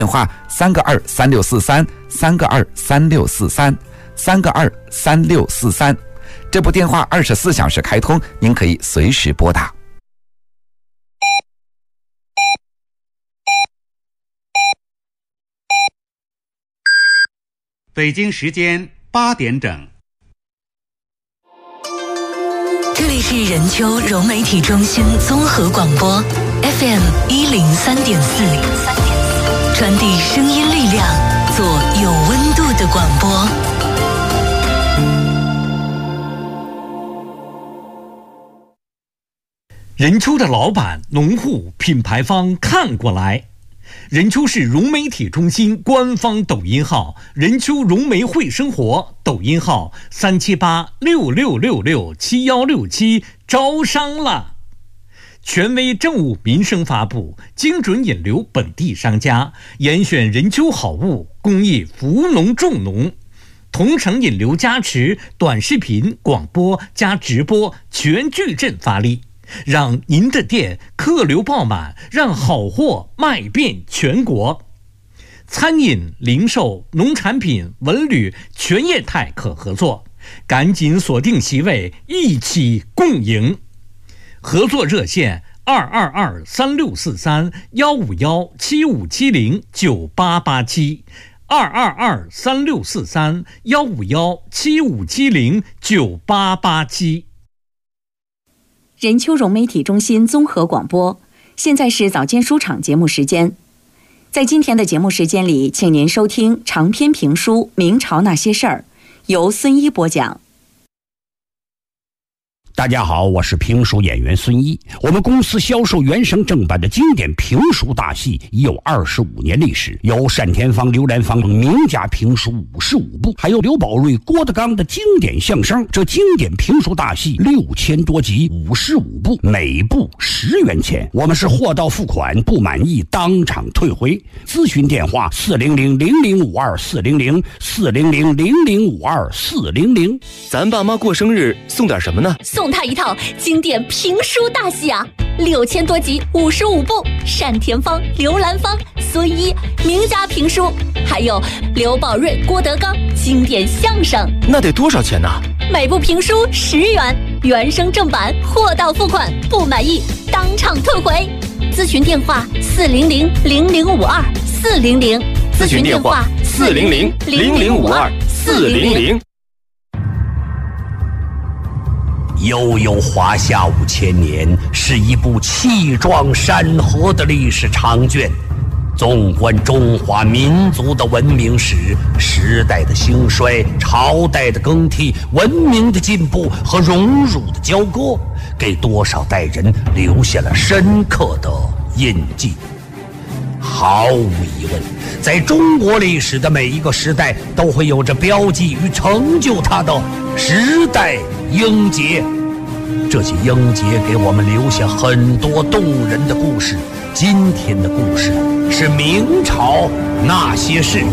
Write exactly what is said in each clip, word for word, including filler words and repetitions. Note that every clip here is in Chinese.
电话三个二三六四三三个二三六四三三个二三六四三。这部电话二十四小时开通，您可以随时拨打。 北京时间八点整。 这里是任丘融媒体中心综合广播 F M 一零三点四，传递声音力量，做有温度的广播。 任丘的老板、农户、品牌方看过来。任丘市融媒体中心官方抖音号任丘融媒会生活，抖音号三七八六六六六七幺六七，招商了。权威政务民生发布，精准引流本地商家，严选任丘好物，公益扶农助农，同城引流加持，短视频、广播加直播全矩阵发力，让您的店客流爆满，让好货卖遍全国。餐饮、零售、农产品、文旅全业态可合作，赶紧锁定席位，一起共赢。合作热线二二二三六四三幺五幺七五七零九八八七二二二三六四三幺五幺七五七零九八八七。 任丘融媒体中心综合广播，现在是早间书场节目时间。在今天的节目时间里，请您收听长篇评书《明朝那些事儿》，由孙一播讲。 大家好，我是评书演员孙一。我们公司销售原声正版的经典评书大戏已有二十五年历史，有单田芳、刘兰芳名家评书五十五部，还有刘宝瑞、郭德纲的经典相声。这经典评书大戏六千多集，五十五部，每部十元钱。我们是货到付款，不满意当场退回。咨询电话四零零零零五二四零零四零零零零五二四零零。 咱爸妈过生日送点什么呢？ 送他一套经典评书大戏啊，六千多集，五十五部，单田芳、刘兰芳、孙一名家评书，还有刘宝瑞、郭德纲经典相声。 那得多少钱呢？ 每部评书十元，原声正版，货到付款，不满意当场退回。咨询电话四零零零零五二四零零， 咨询电话四零零零零五二四零零。 悠悠华夏五千年，是一部气壮山河的历史长卷。纵观中华民族的文明史，时代的兴衰，朝代的更替，文明的进步和荣辱的交割，给多少代人留下了深刻的印记。毫无疑问，在中国历史的每一个时代，都会有着标记与成就它的时代英杰。这些英杰给我们留下很多动人的故事。今天的故事是明朝那些事。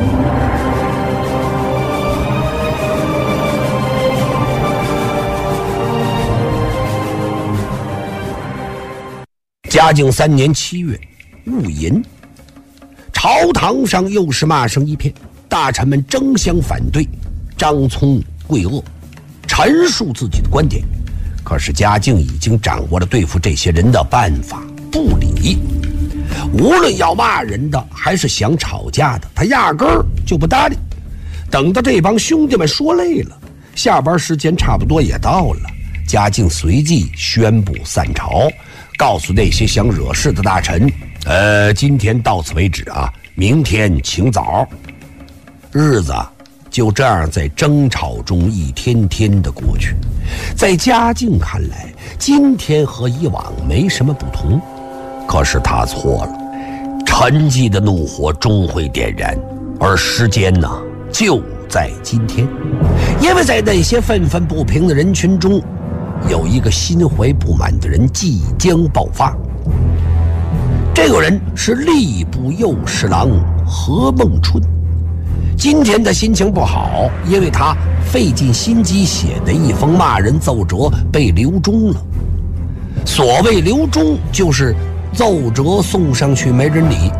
嘉靖三年七月，戊寅，朝堂上又是骂声一片，大臣们争相反对张聪、桂萼，陈述自己的观点。可是嘉靖已经掌握了对付这些人的办法，不理。无论要骂人的还是想吵架的，他压根儿就不搭理。等到这帮兄弟们说累了，下班时间差不多也到了，嘉靖随即宣布散朝，告诉那些想惹事的大臣，呃，今天到此为止啊，明天请早。日子就这样在争吵中一天天的过去。在嘉靖看来，今天和以往没什么不同，可是他错了。沉寂的怒火终会点燃，而时间呢，就在今天。因为在那些愤愤不平的人群中，有一个心怀不满的人即将爆发。这个人是吏部右侍郎何孟春。今天的心情不好，因为他费尽心机写的一封骂人奏折被留中了。所谓留中，就是奏折送上去没人理，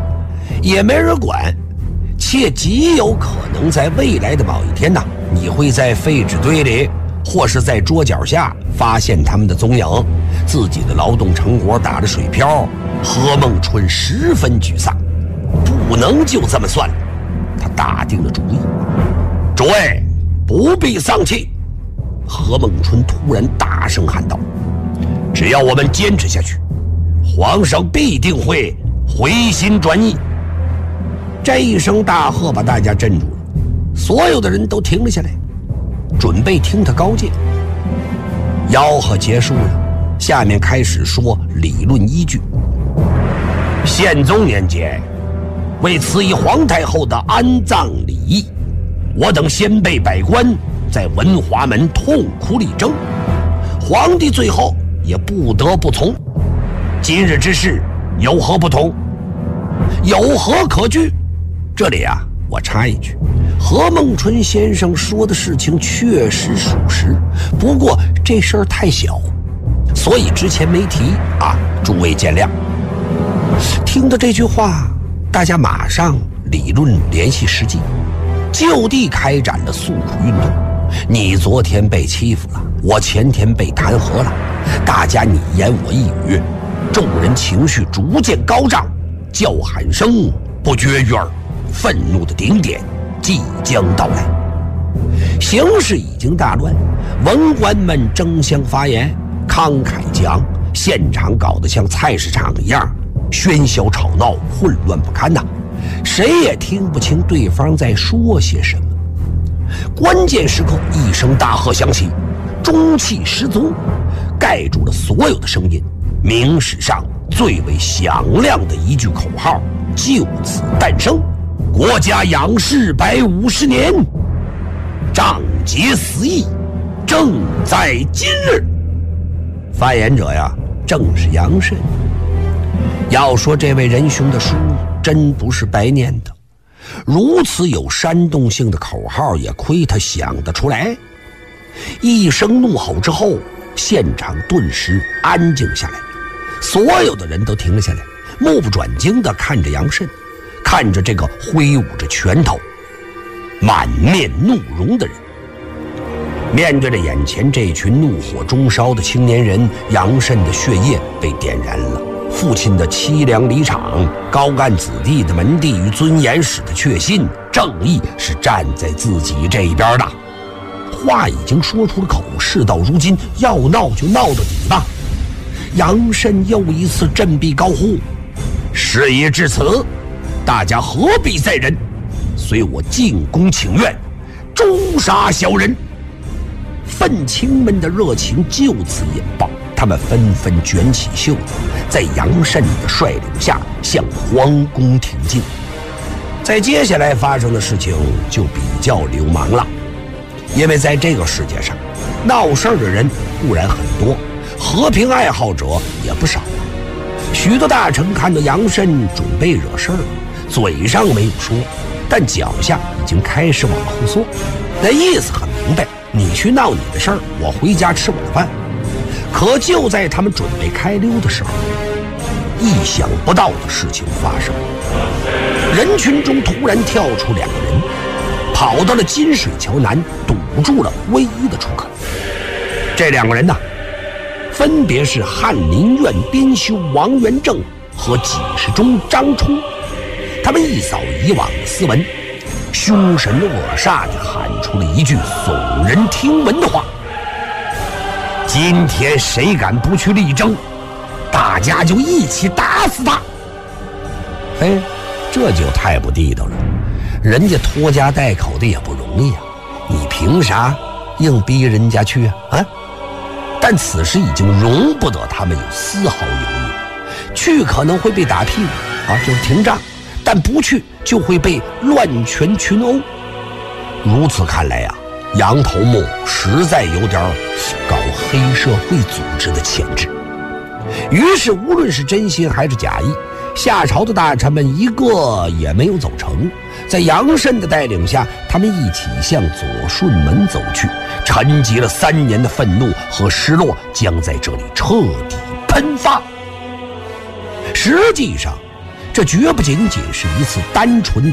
也没人管，且极有可能在未来的某一天呢，你会在废纸堆里或是在桌脚下发现他们的踪影，自己的劳动成果打着水漂。何孟春十分沮丧，不能就这么算了。他打定了主意，诸位不必丧气。何孟春突然大声喊道：只要我们坚持下去，皇上必定会回心转意。这一声大喝把大家镇住了，所有的人都停了下来，准备听他高见。吆喝结束了，下面开始说理论依据。宪宗年间，为赐以皇太后的安葬礼仪，我等先辈百官在文华门痛苦力争，皇帝最后也不得不从。今日之事有何不同？有何可惧？这里啊，我插一句，何孟春先生说的事情确实属实，不过这事儿太小，所以之前没提啊，诸位见谅。听到这句话，大家马上理论联系实际，就地开展了诉苦运动。你昨天被欺负了，我前天被弹劾了，大家你言我一语，众人情绪逐渐高涨，叫喊声不绝于耳，愤怒的顶点即将到来。形势已经大乱，文官们争相发言，慷慨讲，现场搞得像菜市场一样喧嚣吵闹，混乱不堪呐、啊！谁也听不清对方在说些什么。关键时刻，一声大喝响起，中气十足，盖住了所有的声音。明史上最为响亮的一句口号就此诞生：国家养士百五十年，仗节死义，正在今日。发言者呀，正是杨慎。要说这位仁兄的书真不是白念的，如此有煽动性的口号也亏他想得出来。一声怒吼之后，现场顿时安静下来，所有的人都停了下来，目不转睛地看着杨慎，看着这个挥舞着拳头满面怒容的人。面对着眼前这群怒火中烧的青年人，杨慎的血液被点燃了，父亲的凄凉离场，高干子弟的门第与尊严使他确信正义是站在自己这一边的。话已经说出了口，事到如今，要闹就闹到底吧。杨慎又一次振臂高呼：事已至此，大家何必再忍？随我进宫请愿，诛杀小人。愤青们的热情就此引爆，他们纷纷卷起袖子，在杨慎的率领下向皇宫挺进。在接下来发生的事情就比较流氓了，因为在这个世界上，闹事儿的人固然很多，和平爱好者也不少。许多大臣看到杨慎准备惹事儿，嘴上没有说，但脚下已经开始往后缩，那意思很明白，你去闹你的事儿，我回家吃我的饭。可就在他们准备开溜的时候，意想不到的事情发生，人群中突然跳出两个人，跑到了金水桥南，堵住了唯一的出口。这两个人呢，分别是翰林院编修王元正和给事中张冲。他们一扫以往的斯文，凶神恶煞地喊出了一句耸人听闻的话：今天谁敢不去力争，大家就一起打死他。嘿，这就太不地道了，人家拖家带口的也不容易啊，你凭啥硬逼人家去啊？啊！但此时已经容不得他们有丝毫犹豫，去可能会被打屁股啊，就是停仗，但不去就会被乱拳群殴。如此看来呀、啊，杨头目实在有点搞黑社会组织的潜质。于是无论是真心还是假意，下朝的大臣们一个也没有走成。在杨慎的带领下，他们一起向左顺门走去。沉积了三年的愤怒和失落将在这里彻底喷发。实际上这绝不仅仅是一次单纯